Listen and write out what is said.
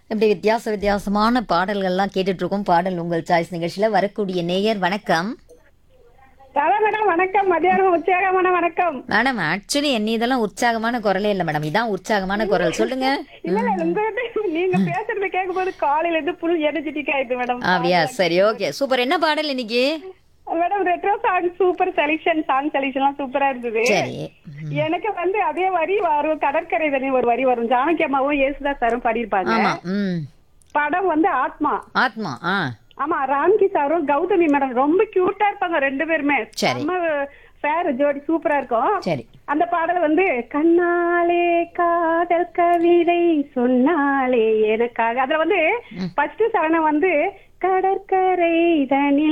இப்படி வித்தியாசமான பாடல்கள்லாம் கேட்டுட்டு இருக்கோம். பாடல் உங்கள் சாய்ஸ் நிகழ்ச்சியில வரக்கூடிய நேயர் வணக்கம். ராதா மேடம் வணக்கம். மதியானம் உற்சாகமான வணக்கம். மேடம் ஆக்சுவலி என்ன இதெல்லாம் உற்சாகமான குரலே இல்ல மேடம். இதான் உற்சாகமான குரல். சொல்லுங்க. இல்ல ம். இல்ல நீங்க பேசுறத கேட்கும்போது காலையில இருந்து புல் எனர்ஜெட்டிக் ஆயிடுது மேடம். அப்படியா? சரி, ஓகே, சூப்பர். என்ன பாடல் இன்னைக்கு? Madam retro song super selection, song செலக்ஷன்லாம் சூப்பரா இருந்தது. சரி. எனக்கு வந்து அதே வரி வரும், கடற்கரை தண்ணி ஒரு வரி வரும். ஜானகி அம்மாவும் ஏசுதாஸ் சாரும் பாடியிருப்பாங்க. ஆமா. ம். படம் வந்து ஆத்மா. ஆத்மா. ஆ. ஆமா, ராம்கி சாரும் கௌதமி மேடம் ரொம்ப கியூட்டா இருப்பாங்க ரெண்டு பேருமே. சரி. ஃபேர் ஜோடி சூப்பரா இருக்கும். சரி. அந்த பாடல் வந்து கண்ணாலே காதல் கவிதை சொன்னாலே எனக்காக, அதுல வந்து ஃபர்ஸ்ட் சரணம் வந்து கடற்கரை தனில்